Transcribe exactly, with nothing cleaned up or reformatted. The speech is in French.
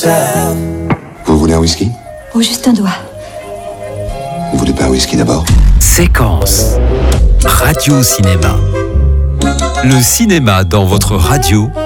Vous voulez un whisky? Oh, juste un doigt. Vous voulez pas un whisky d'abord? Séquence Radio Cinéma. Le cinéma dans votre radio